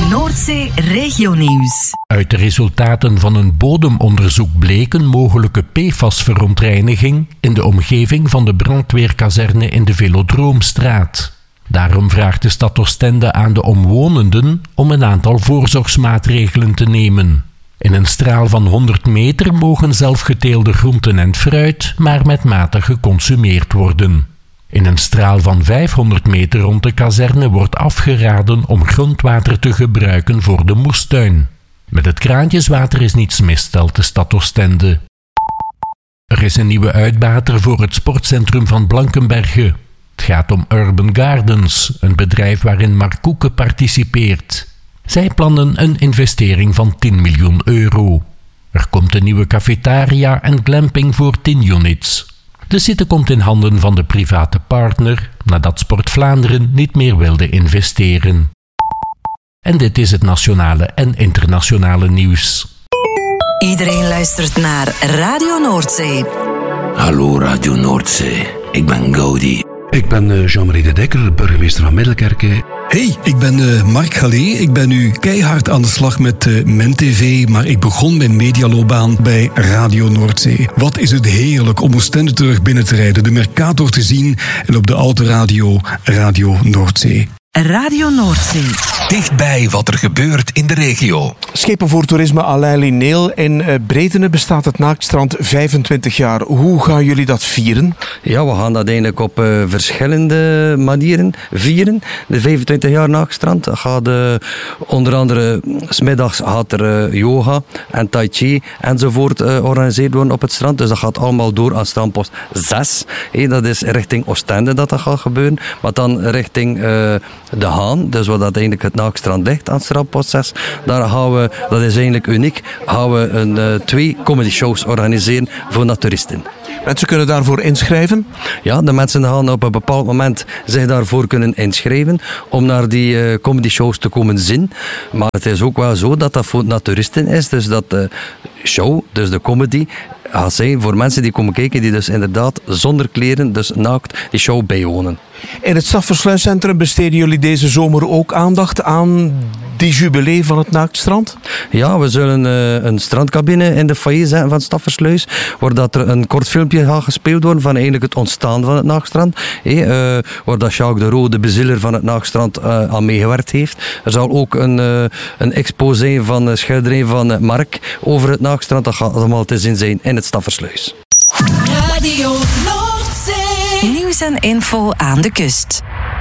Noordzee Regionieuws. Uit de resultaten van een bodemonderzoek bleek een mogelijke PFAS-verontreiniging in de omgeving van de brandweerkazerne in de Velodroomstraat. Daarom vraagt de stad Oostende aan de omwonenden om een aantal voorzorgsmaatregelen te nemen. In een straal van 100 meter mogen zelfgeteelde groenten en fruit maar met mate geconsumeerd worden. In een straal van 500 meter rond de kazerne wordt afgeraden om grondwater te gebruiken voor de moestuin. Met het kraantjeswater is niets mis, stelt de stad Oostende. Er is een nieuwe uitbater voor het sportcentrum van Blankenberge. Het gaat om Urban Gardens, een bedrijf waarin Mark Koeken participeert. Zij plannen een investering van 10 miljoen euro. Er komt een nieuwe cafetaria en glamping voor 10 units. De site komt in handen van de private partner, nadat Sport Vlaanderen niet meer wilde investeren. En dit is het nationale en internationale nieuws. Iedereen luistert naar Radio Noordzee. Hallo Radio Noordzee, ik ben Gaudi. Ik ben Jean-Marie de Dekker, burgemeester van Middelkerke. Hey, ik ben Mark Galé. Ik ben nu keihard aan de slag met MenTV, maar ik begon mijn medialoopbaan bij Radio Noordzee. Wat is het heerlijk om Oostende terug binnen te rijden, de Mercator te zien en op de autoradio Radio Noordzee. Radio Noordzee. Dichtbij wat er gebeurt in de regio. Schepen voor toerisme Alain Lineel. In Bredene bestaat het Naaktstrand 25 jaar. Hoe gaan jullie dat vieren? Ja, we gaan dat eigenlijk op verschillende manieren vieren. De 25 jaar Naaktstrand. Dat gaat onder andere 's middags gaat er yoga en tai chi enzovoort georganiseerd worden op het strand. Dus dat gaat allemaal door aan strandpost 6. Dat is richting Oostende dat gaat gebeuren. Maar dan richting De Haan, dus waar dat eigenlijk het Naaktstrand ligt aan strandpost 6. Daar gaan we, dat is eigenlijk uniek, gaan we 2 comedy shows organiseren voor naturisten. Mensen kunnen daarvoor inschrijven? Ja, de mensen gaan op een bepaald moment zich daarvoor kunnen inschrijven om naar die comedy shows te komen zien. Maar het is ook wel zo dat dat voor naturisten is, dus dat de show, dus de comedy, gaat zijn voor mensen die komen kijken die dus inderdaad zonder kleren, dus naakt, die show bijwonen. In het Staffersluiscentrum besteden jullie deze zomer ook aandacht aan die jubilee van het Naaktstrand? Ja, we zullen een strandcabine in de foyer zetten van Staffersluis, waar dat er een kort filmpje gaat gespeeld worden van eigenlijk het ontstaan van het Naaktstrand. Waar dat Jacques de Roo, de bezieler van het Naaktstrand, aan meegewerkt heeft. Er zal ook een expo zijn van schilderijen van Mark over het Naaktstrand. Dat gaat allemaal te zien zijn in het Staffersluis. Radio Noordzee. Nieuws en info aan de kust.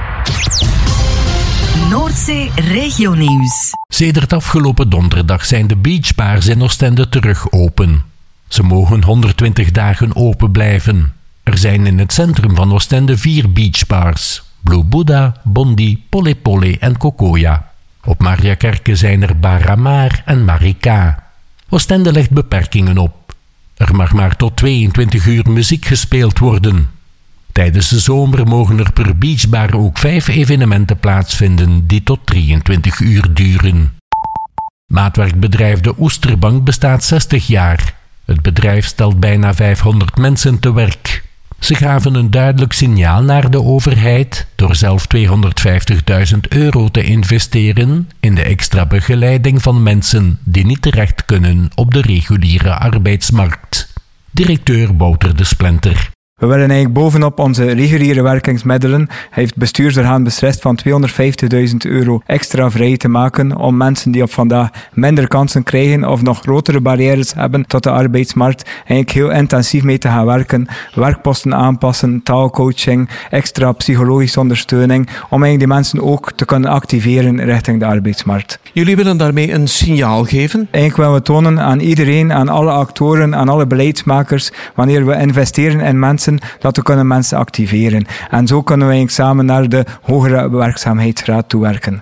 Noordzee Regionieuws. Sedert afgelopen donderdag zijn de beachbars in Oostende terug open. Ze mogen 120 dagen open blijven. Er zijn in het centrum van Oostende 4 beachbars. Blue Buddha, Bondi, Pole Pole en Kokoya. Op Mariakerke zijn er Baramar en Marika. Oostende legt beperkingen op. Er mag maar tot 22 uur muziek gespeeld worden. Tijdens de zomer mogen er per beachbar ook 5 evenementen plaatsvinden die tot 23 uur duren. Maatwerkbedrijf De Oesterbank bestaat 60 jaar. Het bedrijf stelt bijna 500 mensen te werk. Ze gaven een duidelijk signaal naar de overheid door zelf €250.000 te investeren in de extra begeleiding van mensen die niet terecht kunnen op de reguliere arbeidsmarkt. Directeur Wouter de Splinter. We willen eigenlijk bovenop onze reguliere werkingsmiddelen, heeft bestuursorgaan beslist van €250.000 extra vrij te maken om mensen die op vandaag minder kansen krijgen of nog grotere barrières hebben tot de arbeidsmarkt, eigenlijk heel intensief mee te gaan werken, werkposten aanpassen, taalcoaching, extra psychologische ondersteuning, om eigenlijk die mensen ook te kunnen activeren richting de arbeidsmarkt. Jullie willen daarmee een signaal geven? Eigenlijk willen we tonen aan iedereen, aan alle actoren, aan alle beleidsmakers, wanneer we investeren in mensen, dat we kunnen mensen activeren. En zo kunnen we eigenlijk samen naar de hogere werkzaamheidsgraad toewerken.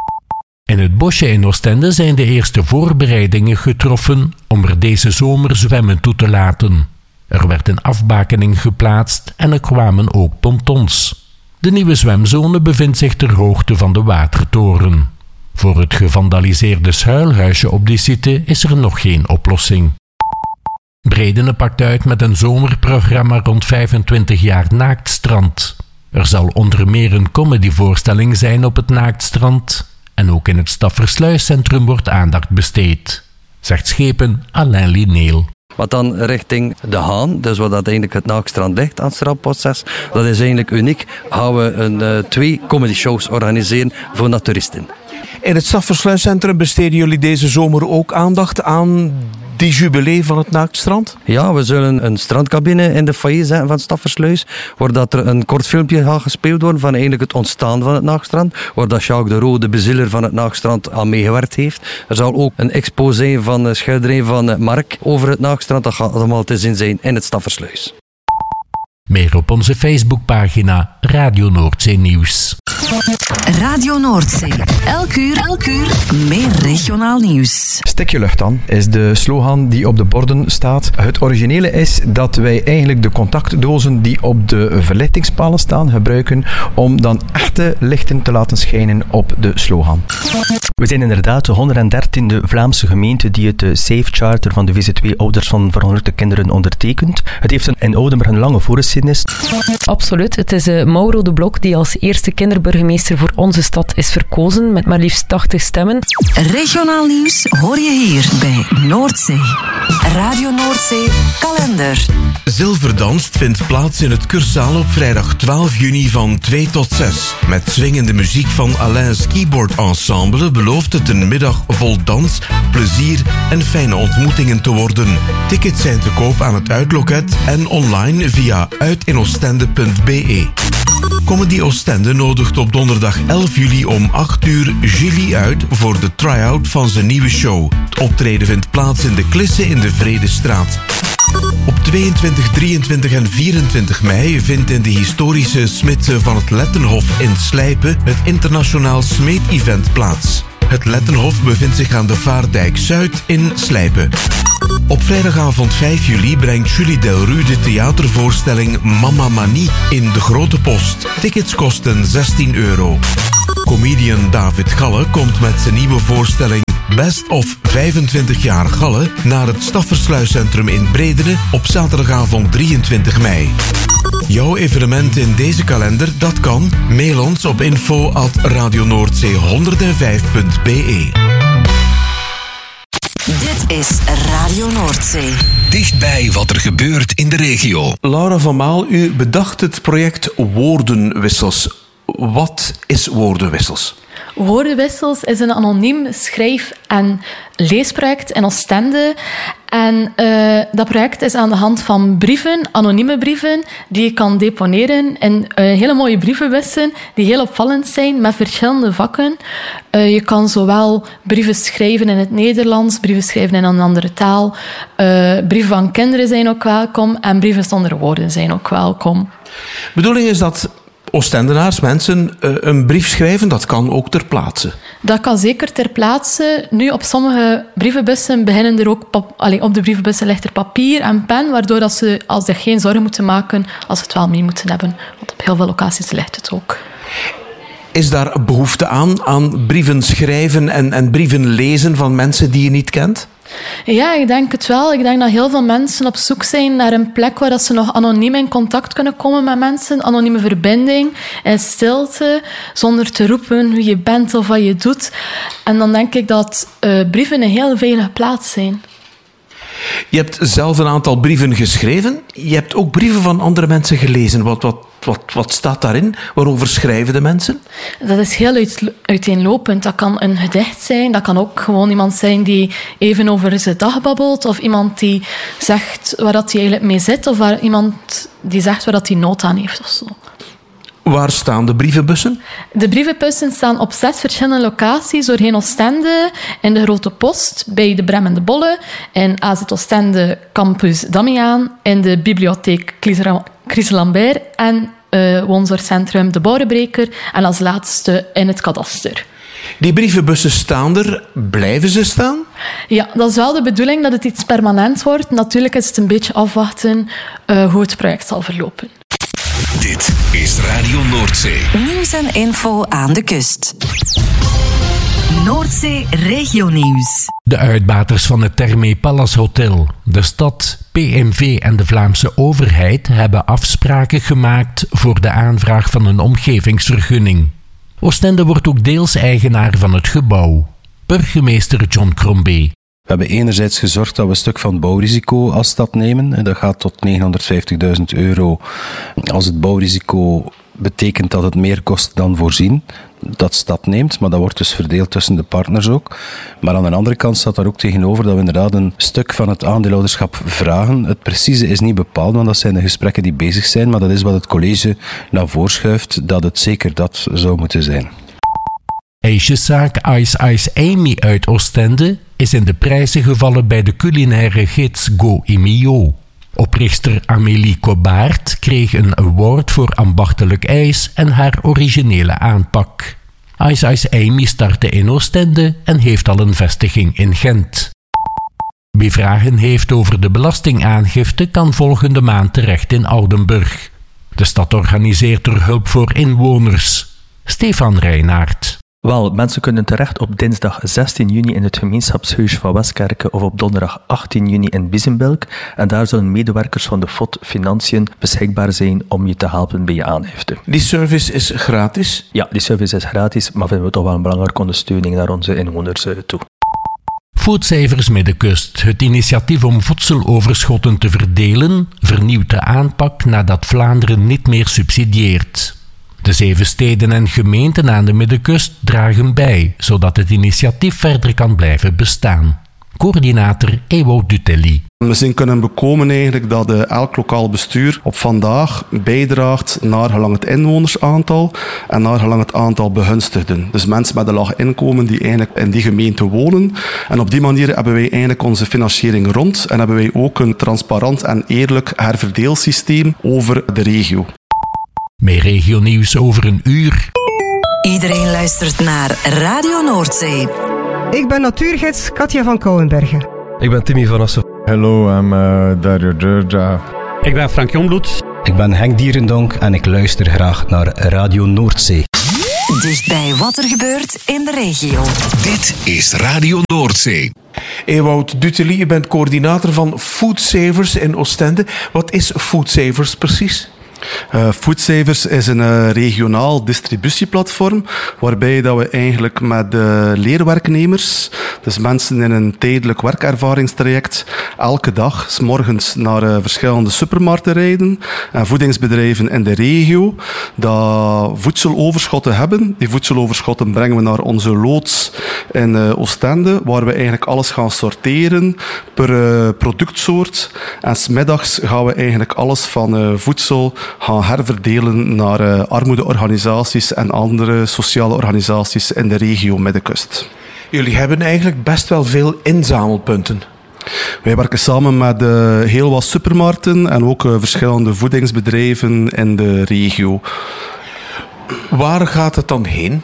In het bosje in Oostende zijn de eerste voorbereidingen getroffen om er deze zomer zwemmen toe te laten. Er werd een afbakening geplaatst en er kwamen ook pontons. De nieuwe zwemzone bevindt zich ter hoogte van de watertoren. Voor het gevandaliseerde schuilhuisje op die site is er nog geen oplossing. Bredene pakt uit met een zomerprogramma rond 25 jaar Naaktstrand. Er zal onder meer een comedyvoorstelling zijn op het Naaktstrand En ook in het Staffersluiscentrum wordt aandacht besteed, zegt schepen Alain Lineel. Wat dan richting de Haan, dus waar dat eigenlijk het Naakstrand ligt aan het strandproces, dat is eigenlijk uniek. Gaan we 2 comedy shows organiseren voor naturisten. In het Staffersluiscentrum besteden jullie deze zomer ook aandacht aan die jubilee van het Naaktstrand? Ja, we zullen een strandcabine in de foyer zetten van Staffersluis, waar dat er een kort filmpje gaat gespeeld worden van eigenlijk het ontstaan van het Naaktstrand, waar dat Jacques de Roo, de bezieler van het Naaktstrand, aan meegewerkt heeft. Er zal ook een exposé van de schilderij van Mark over het Naaktstrand, dat gaat allemaal te zien zijn in het Staffersluis. Meer op onze Facebookpagina Radio Noordzee Nieuws. Radio Noordzee. Elk uur meer regionaal nieuws. Stek je lucht aan is de slogan die op de borden staat. Het originele is dat wij eigenlijk de contactdozen die op de verlichtingspalen staan gebruiken om dan echte lichten te laten schijnen op de slogan. We zijn inderdaad de 113e Vlaamse gemeente die het Safe Charter van de VZ2 Ouders van Verongelukte Kinderen ondertekent. Het heeft in Oudenburg een lange voorgeschiedenis. Absoluut. Het is Mauro de Blok die als eerste kinderburgemeester voor onze stad is verkozen met maar liefst 80 stemmen. Regionaal nieuws hoor je hier bij Noordzee. Radio Noordzee kalender. Zilverdanst vindt plaats in het Cursaal op vrijdag 12 juni van 2 tot 6. Met swingende muziek van Alain's Keyboard Ensemble belooft het een middag vol dans, plezier en fijne ontmoetingen te worden. Tickets zijn te koop aan het uitloket en online via uitinostende.be. Comedy Oostende nodigt op donderdag 11 juli om 8 uur Julie uit voor de try-out van zijn nieuwe show. Het optreden vindt plaats in de Klisse in de Vredestraat. Op 22, 23 en 24 mei vindt in de historische smidse van het Lettenhof in Slijpen het internationaal smeet-event plaats. Het Lettenhof bevindt zich aan de Vaardijk Zuid in Slijpen. Op vrijdagavond 5 juli brengt Julie Delru de theatervoorstelling Mama Manie in de Grote Post. Tickets kosten €16. Comedian David Galle komt met zijn nieuwe voorstelling Best of 25 jaar Galle naar het Staffersluiscentrum in Bredene op zaterdagavond 23 mei. Jouw evenement in deze kalender, dat kan. Mail ons op info@radionoordzee105.be. Dit is Radio Noordzee. Dichtbij wat er gebeurt in de regio. Laura van Maal, u bedacht het project Woordenwissels. Wat is Woordenwissels? Woordenwissels is een anoniem schrijf- en leesproject in Oostende. En dat project is aan de hand van brieven, anonieme brieven, die je kan deponeren in hele mooie brievenbussen die heel opvallend zijn met verschillende vakken. Je kan zowel brieven schrijven in het Nederlands, brieven schrijven in een andere taal. Brieven van kinderen zijn ook welkom en brieven zonder woorden zijn ook welkom. De bedoeling is dat Oostendenaars, mensen, een brief schrijven, dat kan ook ter plaatse. Dat kan zeker ter plaatse. Nu, op sommige brievenbussen beginnen er ook op de brievenbussen ligt er papier en pen, waardoor dat ze zich geen zorgen moeten maken als ze het wel mee moeten hebben. Want op heel veel locaties ligt het ook. Is daar behoefte aan brieven schrijven en brieven lezen van mensen die je niet kent? Ja, ik denk het wel. Ik denk dat heel veel mensen op zoek zijn naar een plek waar dat ze nog anoniem in contact kunnen komen met mensen. Anonieme verbinding, in stilte, zonder te roepen wie je bent of wat je doet. En dan denk ik dat brieven een heel veilige plaats zijn. Je hebt zelf een aantal brieven geschreven. Je hebt ook brieven van andere mensen gelezen. Wat staat daarin? Waarover schrijven de mensen? Dat is heel uiteenlopend. Dat kan een gedicht zijn. Dat kan ook gewoon iemand zijn die even over zijn dag babbelt. Of iemand die zegt waar dat hij eigenlijk mee zit. Of iemand die zegt waar dat hij nood aan heeft of zo. Waar staan de brievenbussen? De brievenbussen staan op 6 verschillende locaties doorheen Oostende. In de Grote Post, bij de Brem en de Bolle. In AZ Oostende Campus Damiaan. In de bibliotheek Chris Lambert. En woonzorgcentrum De Bouwbreker. En als laatste in het kadaster. Die brievenbussen staan er. Blijven ze staan? Ja, dat is wel de bedoeling dat het iets permanent wordt. Natuurlijk is het een beetje afwachten hoe het project zal verlopen. Dit is Radio Noordzee. Nieuws en info aan de kust. Noordzee Regionieuws. De uitbaters van het Thermé Palace Hotel, de stad, PMV en de Vlaamse overheid hebben afspraken gemaakt voor de aanvraag van een omgevingsvergunning. Oostende wordt ook deels eigenaar van het gebouw. Burgemeester John Crombie. We hebben enerzijds gezorgd dat we een stuk van het bouwrisico als stad nemen. En dat gaat tot €950.000 als het bouwrisico betekent dat het meer kost dan voorzien. Dat stad neemt, maar dat wordt dus verdeeld tussen de partners ook. Maar aan de andere kant staat daar ook tegenover dat we inderdaad een stuk van het aandeelhouderschap vragen. Het precieze is niet bepaald, want dat zijn de gesprekken die bezig zijn, maar dat is wat het college naar voren schuift, dat het zeker dat zou moeten zijn. Ijsjeszaak Ice Ice Amy uit Oostende is in de prijzen gevallen bij de culinaire gids Go Imio. Oprichter Amélie Cobaert kreeg een award voor ambachtelijk ijs en haar originele aanpak. Ice Ice Amy startte in Oostende en heeft al een vestiging in Gent. Wie vragen heeft over de belastingaangifte kan volgende maand terecht in Oudenburg. De stad organiseert er hulp voor inwoners. Stefan Reinaert. Wel, mensen kunnen terecht op dinsdag 16 juni in het gemeenschapshuis van Westkerke of op donderdag 18 juni in Biezenbelk. En daar zullen medewerkers van de FOD Financiën beschikbaar zijn om je te helpen bij je aangifte. Die service is gratis? Ja, die service is gratis, maar vinden we toch wel een belangrijke ondersteuning naar onze inwoners toe. Foodcijfers Middenkust, het initiatief om voedseloverschotten te verdelen, vernieuwt de aanpak nadat Vlaanderen niet meer subsidieert. De 7 steden en gemeenten aan de Middenkust dragen bij, zodat het initiatief verder kan blijven bestaan. Coördinator Ewout Dutelli. We zijn kunnen bekomen eigenlijk dat elk lokaal bestuur op vandaag bijdraagt naar gelang het inwonersaantal en naar gelang het aantal begunstigden. Dus mensen met een laag inkomen die eigenlijk in die gemeente wonen. En op die manier hebben wij eigenlijk onze financiering rond en hebben wij ook een transparant en eerlijk herverdeelsysteem over de regio. Meer regionieuws over een uur. Iedereen luistert naar Radio Noordzee. Ik ben natuurgids Katja van Kouwenbergen. Ik ben Timmy van Assen. Hello, I'm Dario Durja. Ik ben Frank Jongbloed. Ik ben Henk Dierendonk en ik luister graag naar Radio Noordzee. Dichtbij wat er gebeurt in de regio. Dit is Radio Noordzee. Ewout Dutelli, je bent coördinator van Foodsavers in Oostende. Wat is Foodsavers precies? Foodsavers is een regionaal distributieplatform waarbij dat we eigenlijk met leerwerknemers, dus mensen in een tijdelijk werkervaringstraject, elke dag 's morgens naar verschillende supermarkten rijden en voedingsbedrijven in de regio dat voedseloverschotten hebben. Die voedseloverschotten brengen we naar onze loods in Oostende, waar we eigenlijk alles gaan sorteren per productsoort. En 's middags gaan we eigenlijk alles van voedsel gaan herverdelen naar armoedeorganisaties en andere sociale organisaties in de regio Middenkust. Jullie hebben eigenlijk best wel veel inzamelpunten. Wij werken samen met heel wat supermarkten en ook verschillende voedingsbedrijven in de regio. Waar gaat het dan heen?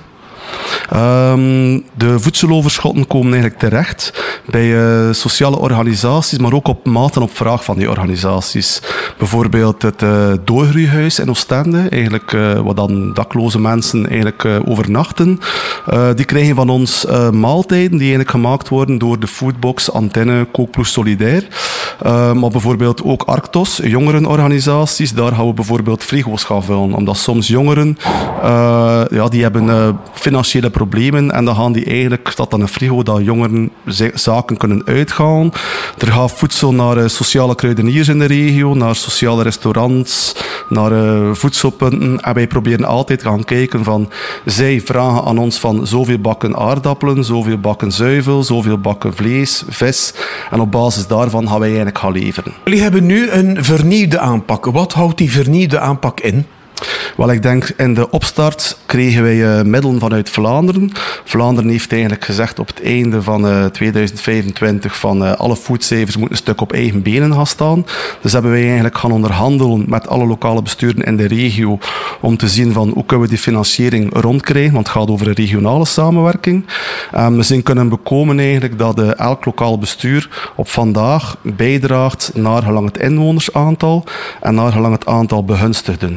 De voedseloverschotten komen eigenlijk terecht bij sociale organisaties, maar ook op maat en op vraag van die organisaties. Bijvoorbeeld het Doorgroeihuis in Oostende, eigenlijk, waar dan dakloze mensen eigenlijk, overnachten. Die krijgen van ons maaltijden die eigenlijk gemaakt worden door de Foodbox, Antenne, Kookploeg Solidair. Maar bijvoorbeeld ook Arctos, jongerenorganisaties, daar gaan we bijvoorbeeld frigo's gaan vullen. Omdat soms jongeren, die hebben financiële problemen en dan gaan die eigenlijk, staat dan een frigo dat jongeren zaken kunnen uitgaan. Er gaat voedsel naar sociale kruideniers in de regio, naar sociale restaurants, naar voedselpunten. En wij proberen altijd te gaan kijken van, zij vragen aan ons van zoveel bakken aardappelen, zoveel bakken zuivel, zoveel bakken vlees, vis. En op basis daarvan gaan wij eigenlijk gaan leveren. Jullie hebben nu een vernieuwde aanpak. Wat houdt die vernieuwde aanpak in? Wel, ik denk in de opstart kregen wij middelen vanuit Vlaanderen. Vlaanderen heeft eigenlijk gezegd op het einde van 2025 van alle Foodsavers moeten een stuk op eigen benen gaan staan. Dus hebben wij eigenlijk gaan onderhandelen met alle lokale besturen in de regio om te zien van hoe kunnen we die financiering rondkrijgen, want het gaat over een regionale samenwerking. We zijn kunnen bekomen eigenlijk dat elk lokaal bestuur op vandaag bijdraagt naar gelang het inwonersaantal en naar gelang het aantal begunstigden. Dus mensen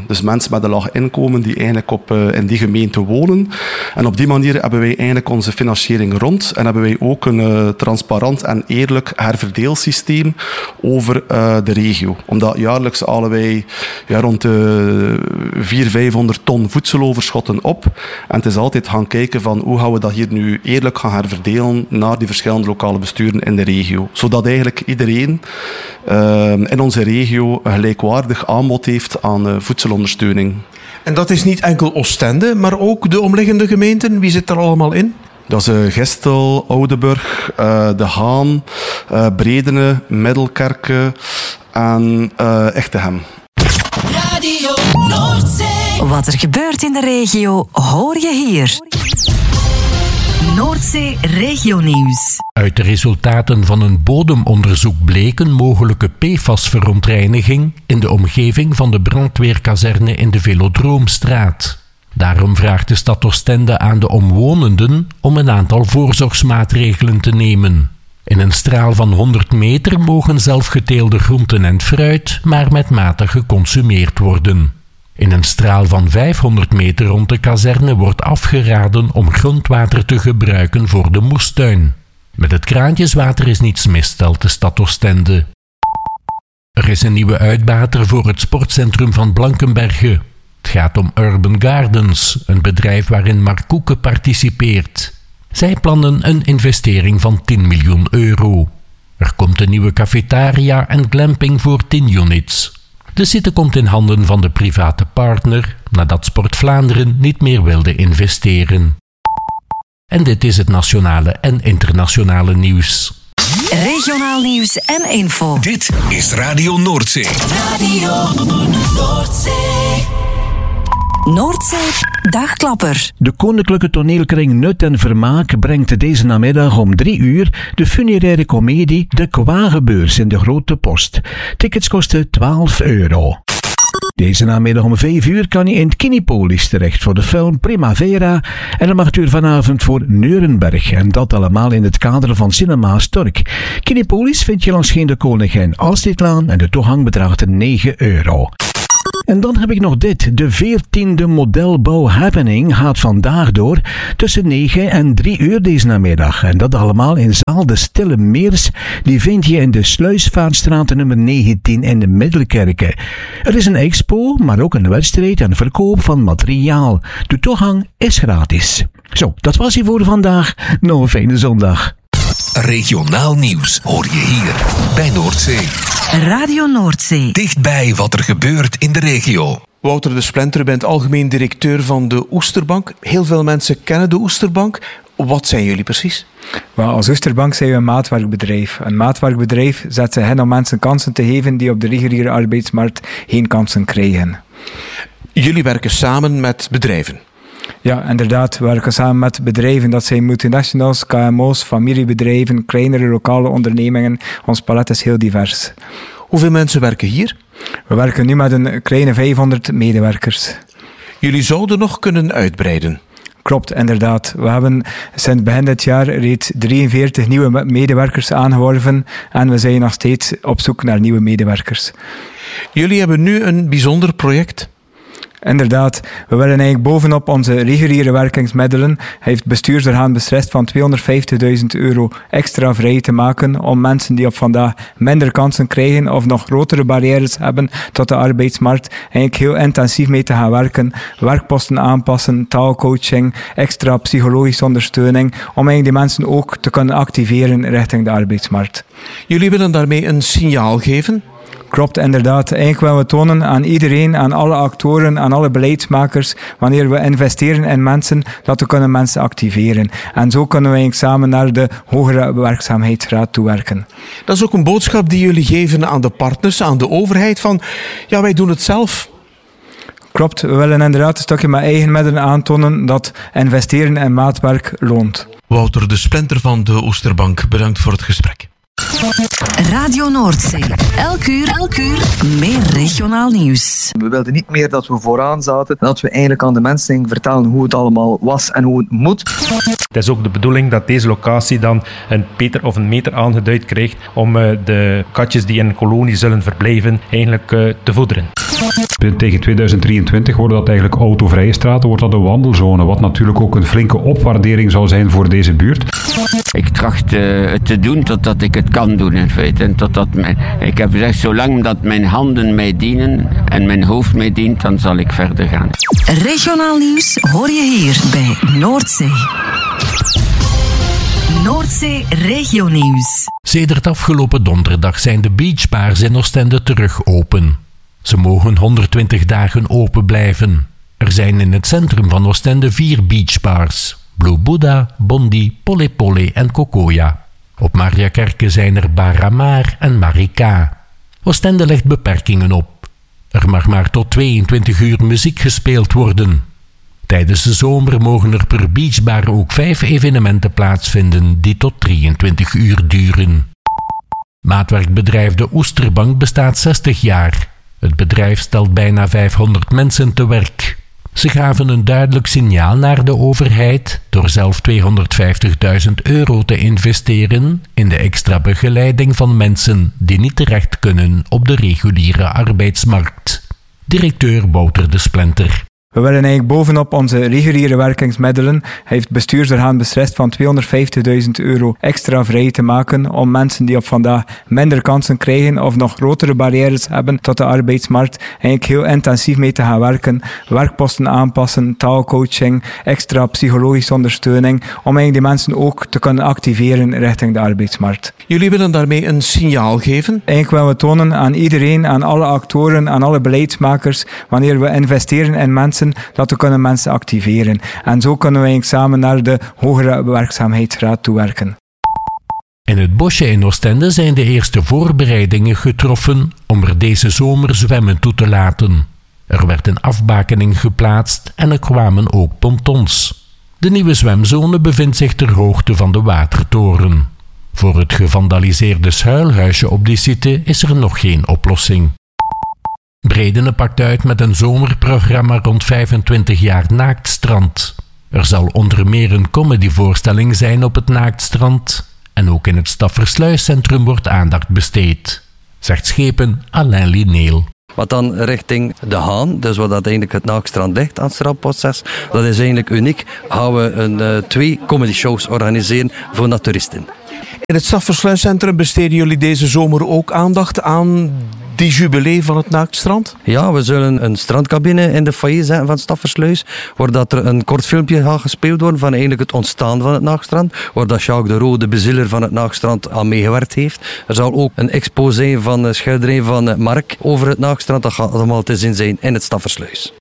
mensen met een laag inkomen die eigenlijk in die gemeente wonen. En op die manier hebben wij eigenlijk onze financiering rond en hebben wij ook een transparant en eerlijk herverdeelsysteem over de regio. Omdat jaarlijks halen wij rond de 400-500 ton voedseloverschotten op. En het is altijd gaan kijken van hoe gaan we dat hier nu eerlijk gaan herverdelen naar die verschillende lokale besturen in de regio. Zodat eigenlijk iedereen in onze regio een gelijkwaardig aanbod heeft aan voedselondersteuning. En dat is niet enkel Oostende, maar ook de omliggende gemeenten. Wie zit er allemaal in? Dat is Gestel, Oudenburg, De Haan, Bredene, Middelkerke en Echtegem. Radio Noordzee. Wat er gebeurt in de regio, hoor je hier. Noordzee Regionieuws. Uit de resultaten van een bodemonderzoek bleek een mogelijke PFAS-verontreiniging in de omgeving van de brandweerkazerne in de Velodroomstraat. Daarom vraagt de stad Oostende aan de omwonenden om een aantal voorzorgsmaatregelen te nemen. In een straal van 100 meter mogen zelfgeteelde groenten en fruit maar met mate geconsumeerd worden. In een straal van 500 meter rond de kazerne wordt afgeraden om grondwater te gebruiken voor de moestuin. Met het kraantjeswater is niets mis, stelt de stad Oostende. Er is een nieuwe uitbater voor het sportcentrum van Blankenberge. Het gaat om Urban Gardens, een bedrijf waarin Mark Koeke participeert. Zij plannen een investering van 10 miljoen euro. Er komt een nieuwe cafetaria en glamping voor 10 units. De site komt in handen van de private partner, nadat Sport Vlaanderen niet meer wilde investeren. En dit is het nationale en internationale nieuws. Regionaal nieuws en info. Dit is Radio Noordzee. Radio Noordzee. Noordzee Dagklapper. De Koninklijke Toneelkring Nut en Vermaak brengt deze namiddag om 3 uur de funeraire komedie De Kwagebeurs in de Grote Post. Tickets kosten €12. Deze namiddag om 5 uur kan je in het Kinepolis terecht voor de film Primavera en om 8 uur vanavond voor Neurenberg. En dat allemaal in het kader van Cinema Stork. Kinepolis vind je langs Geen de Koningin Alsteedlaan en de toegang bedraagt €9. En dan heb ik nog dit. De 14e modelbouw Happening gaat vandaag door tussen 9 en 3 uur deze namiddag. En dat allemaal in zaal De Stille Meers. Die vind je in de Sluisvaartstraat nummer 19 in de Middelkerke. Er is een expo, maar ook een wedstrijd en verkoop van materiaal. De toegang is gratis. Zo, dat was hij voor vandaag. Nog een fijne zondag. Regionaal nieuws hoor je hier bij Noordzee. Radio Noordzee. Dichtbij wat er gebeurt in de regio. Wouter de Splinter, bent algemeen directeur van de Oesterbank. Heel veel mensen kennen de Oesterbank. Wat zijn jullie precies? Well, als Oesterbank zijn we een maatwerkbedrijf. Een maatwerkbedrijf zet zich in om mensen kansen te geven die op de reguliere arbeidsmarkt geen kansen krijgen. Jullie werken samen met bedrijven? Ja, inderdaad. We werken samen met bedrijven. Dat zijn multinationals, KMO's, familiebedrijven, kleinere lokale ondernemingen. Ons palet is heel divers. Hoeveel mensen werken hier? We werken nu met een kleine 500 medewerkers. Jullie zouden nog kunnen uitbreiden? Klopt, inderdaad. We hebben sinds begin dit jaar reeds 43 nieuwe medewerkers aangeworven en we zijn nog steeds op zoek naar nieuwe medewerkers. Jullie hebben nu een bijzonder project? Inderdaad, we willen eigenlijk bovenop onze reguliere werkingsmiddelen heeft bestuursorgaan beslist van €250.000 extra vrij te maken om mensen die op vandaag minder kansen krijgen of nog grotere barrières hebben tot de arbeidsmarkt eigenlijk heel intensief mee te gaan werken. Werkposten aanpassen, taalcoaching, extra psychologische ondersteuning om eigenlijk die mensen ook te kunnen activeren richting de arbeidsmarkt. Jullie willen daarmee een signaal geven? Klopt, inderdaad. Eigenlijk willen we tonen aan iedereen, aan alle actoren, aan alle beleidsmakers, wanneer we investeren in mensen, dat we kunnen mensen activeren. En zo kunnen we eigenlijk samen naar de hogere werkzaamheidsgraad toewerken. Dat is ook een boodschap die jullie geven aan de partners, aan de overheid, van ja, wij doen het zelf. Klopt, we willen inderdaad een stukje met eigen middelen aantonen dat investeren in maatwerk loont. Wouter de Splinter van de Oesterbank, bedankt voor het gesprek. Radio Noordzee. Elk uur meer regionaal nieuws. We wilden niet meer dat we vooraan zaten, dat we eigenlijk aan de mensen gingen vertellen hoe het allemaal was en hoe het moet. Het is ook de bedoeling dat deze locatie dan een peter of een meter aangeduid krijgt om de katjes die in een kolonie zullen verblijven eigenlijk te voederen. Tegen 2023 worden dat eigenlijk autovrije straten, wordt dat een wandelzone, wat natuurlijk ook een flinke opwaardering zou zijn voor deze buurt. Ik tracht het te doen totdat ik het kan doen in feite. En ik heb gezegd, zolang dat mijn handen mij dienen en mijn hoofd mij dient, dan zal ik verder gaan. Regionaal nieuws hoor je hier bij Noordzee. Noordzee Regionieuws. Sedert afgelopen donderdag zijn de beachbars in Oostende terug open. Ze mogen 120 dagen open blijven. Er zijn in het centrum van Oostende 4 beachbars. Blue Buddha, Bondi, Pole Pole en Kokoya. Op Mariakerke zijn er Baramar en Marika. Oostende legt beperkingen op. Er mag maar tot 22 uur muziek gespeeld worden. Tijdens de zomer mogen er per beachbar ook 5 evenementen plaatsvinden die tot 23 uur duren. Maatwerkbedrijf De Oesterbank bestaat 60 jaar. Het bedrijf stelt bijna 500 mensen te werk. Ze gaven een duidelijk signaal naar de overheid door zelf €250.000 te investeren in de extra begeleiding van mensen die niet terecht kunnen op de reguliere arbeidsmarkt. Directeur Wouter de Splinter. We willen eigenlijk bovenop onze reguliere werkingsmiddelen, heeft bestuursorgaan beslist van €250.000 extra vrij te maken om mensen die op vandaag minder kansen krijgen of nog grotere barrières hebben tot de arbeidsmarkt, eigenlijk heel intensief mee te gaan werken, werkposten aanpassen, taalcoaching, extra psychologische ondersteuning, om eigenlijk die mensen ook te kunnen activeren richting de arbeidsmarkt. Jullie willen daarmee een signaal geven? Eigenlijk willen we tonen aan iedereen, aan alle actoren, aan alle beleidsmakers, wanneer we investeren in mensen, dat we kunnen mensen activeren. En zo kunnen we eigenlijk samen naar de hogere werkzaamheidsgraad toewerken. In het bosje in Oostende zijn de eerste voorbereidingen getroffen om er deze zomer zwemmen toe te laten. Er werd een afbakening geplaatst en er kwamen ook pontons. De nieuwe zwemzone bevindt zich ter hoogte van de watertoren. Voor het gevandaliseerde schuilhuisje op die site is er nog geen oplossing. Bredene pakt uit met een zomerprogramma rond 25 jaar Naaktstrand. Er zal onder meer een comedyvoorstelling zijn op het Naaktstrand en ook in het Staffersluiscentrum wordt aandacht besteed, zegt schepen Alain Lineel. Wat dan richting de Haan, dus wat dat eigenlijk het Naaktstrand ligt aan het strandproces, dat is eigenlijk uniek. Gaan we 2 comedy shows organiseren voor naturisten. In het Staffersluiscentrum besteden jullie deze zomer ook aandacht aan die jubilee van het Naaktstrand? Ja, we zullen een strandcabine in de foyer zetten van Staffersluis, waar dat er een kort filmpje gaat gespeeld worden van eigenlijk het ontstaan van het Naaktstrand, waar dat Jacques de Roo, de bezieler van het Naaktstrand, aan meegewerkt heeft. Er zal ook een exposé van schilderij van Mark over het Naaktstrand, dat gaat allemaal te zien zijn in het Staffersluis.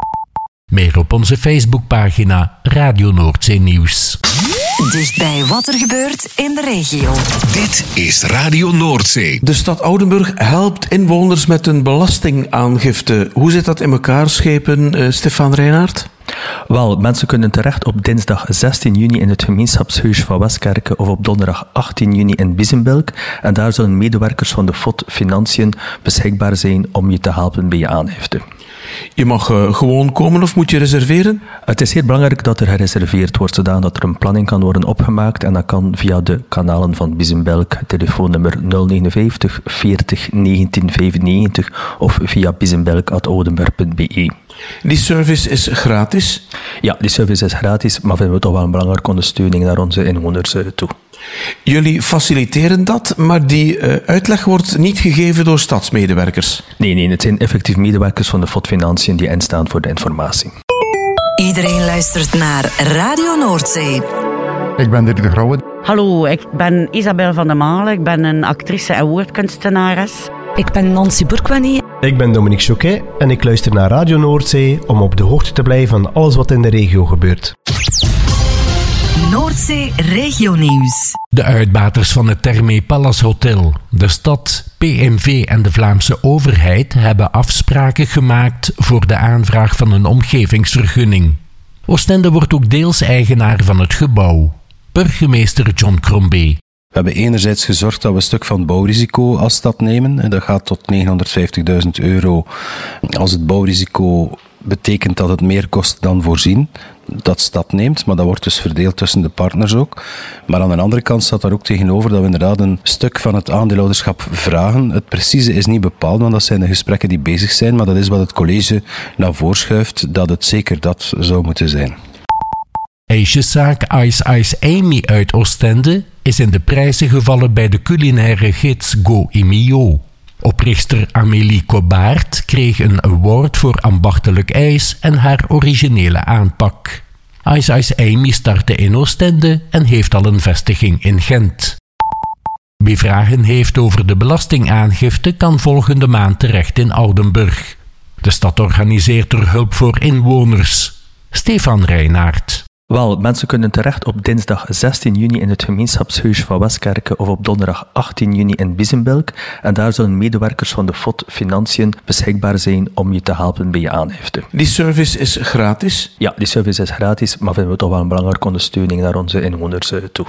Meer op onze Facebookpagina Radio Noordzee Nieuws. Dichtbij wat er gebeurt in de regio. Dit is Radio Noordzee. De stad Oudenburg helpt inwoners met een belastingaangifte. Hoe zit dat in elkaar, schepen Stefan Reinhardt? Wel, mensen kunnen terecht op dinsdag 16 juni in het gemeenschapshuis van Westkerke of op donderdag 18 juni in Biezenbelk. En daar zullen medewerkers van de FOD Financiën beschikbaar zijn om je te helpen bij je aangifte. Je mag gewoon komen of moet je reserveren? Het is heel belangrijk dat er gereserveerd wordt, zodat er een planning kan worden opgemaakt. En dat kan via de kanalen van Biezenbelk, telefoonnummer 059 40 19 95 of via biezenbelk@oudenburg.be. Die service is gratis? Ja, die service is gratis, maar vinden we toch wel een belangrijke ondersteuning naar onze inwoners toe. Jullie faciliteren dat, maar die uitleg wordt niet gegeven door stadsmedewerkers? Nee, het zijn effectief medewerkers van de FOD Financiën die instaan voor de informatie. Iedereen luistert naar Radio Noordzee. Ik ben Dirk de Grauwe. Hallo, ik ben Isabel van der Malen. Ik ben een actrice en woordkunstenares. Ik ben Nancy Bourkwani. Ik ben Dominique Choquet en ik luister naar Radio Noordzee om op de hoogte te blijven van alles wat in de regio gebeurt. Noordzee Regionieuws. De uitbaters van het Thermé Palace Hotel, de stad, PMV en de Vlaamse overheid hebben afspraken gemaakt voor de aanvraag van een omgevingsvergunning. Oostende wordt ook deels eigenaar van het gebouw. Burgemeester John Crombie. We hebben enerzijds gezorgd dat we een stuk van het bouwrisico als stad nemen. En dat gaat tot €950.000 als het bouwrisico betekent dat het meer kost dan voorzien. Dat stap neemt, maar dat wordt dus verdeeld tussen de partners ook. Maar aan de andere kant staat daar ook tegenover dat we inderdaad een stuk van het aandeelhouderschap vragen. Het precieze is niet bepaald, want dat zijn de gesprekken die bezig zijn, maar dat is wat het college naar voren schuift, dat het zeker dat zou moeten zijn. Ijsjeszaak Ice Ice Amy uit Oostende is in de prijzen gevallen bij de culinaire gids Go Imio. Oprichter Amélie Cobaert kreeg een award voor ambachtelijk ijs en haar originele aanpak. Ice Ice Amy startte in Oostende en heeft al een vestiging in Gent. Wie vragen heeft over de belastingaangifte kan volgende maand terecht in Oudenburg. De stad organiseert er hulp voor inwoners. Stefan Reinaert. Wel, mensen kunnen terecht op dinsdag 16 juni in het gemeenschapshuis van Westkerke of op donderdag 18 juni in Biezenbelk. En daar zullen medewerkers van de FOD Financiën beschikbaar zijn om je te helpen bij je aangifte. Die service is gratis? Ja, die service is gratis, maar vinden we toch wel een belangrijke ondersteuning naar onze inwoners toe.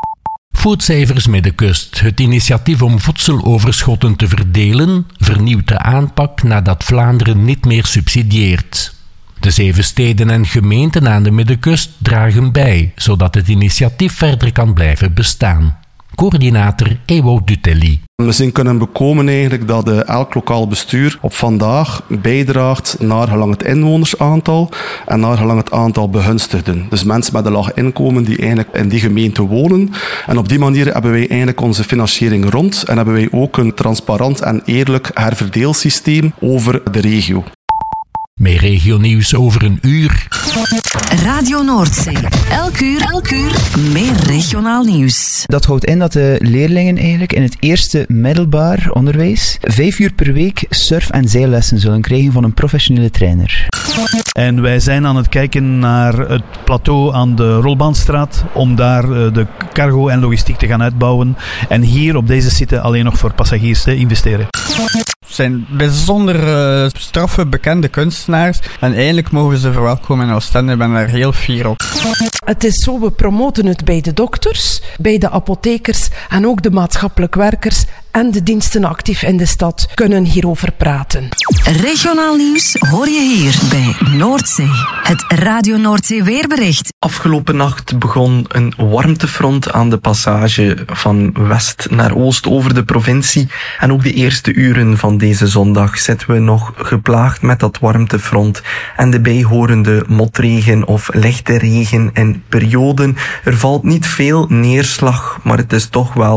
Foodcijfers Middenkust. Het initiatief om voedseloverschotten te verdelen vernieuwt de aanpak nadat Vlaanderen niet meer subsidieert. De 7 steden en gemeenten aan de Middenkust dragen bij, zodat het initiatief verder kan blijven bestaan. Coördinator Ewout Dutelli. We zien kunnen bekomen eigenlijk dat elk lokaal bestuur op vandaag bijdraagt naar gelang het inwonersaantal en naar gelang het aantal begunstigden. Dus mensen met een laag inkomen die eigenlijk in die gemeente wonen. En op die manier hebben wij eigenlijk onze financiering rond en hebben wij ook een transparant en eerlijk herverdeelsysteem over de regio. Meer regionieuws over een uur. Radio Noordzee. Elk uur meer regionaal nieuws. Dat houdt in dat de leerlingen eigenlijk in het eerste middelbaar onderwijs 5 uur per week surf- en zeillessen zullen krijgen van een professionele trainer. En wij zijn aan het kijken naar het plateau aan de Rolbaanstraat om daar de cargo en logistiek te gaan uitbouwen. En hier op deze site alleen nog voor passagiers te investeren. Het zijn bijzonder straffe, bekende kunstenaars. En eigenlijk mogen we ze verwelkomen in Oostende. Ik ben daar heel fier op. Het is zo, we promoten het bij de dokters, bij de apothekers en ook de maatschappelijk werkers en de diensten actief in de stad kunnen hierover praten. Regionaal nieuws hoor je hier bij Noordzee. Het Radio Noordzee weerbericht. Afgelopen nacht begon een warmtefront aan de passage van west naar oost over de provincie. En ook de eerste uren van deze zondag zitten we nog geplaagd met dat warmtefront en de bijhorende motregen of lichte regen in perioden. Er valt niet veel neerslag, maar het is toch wel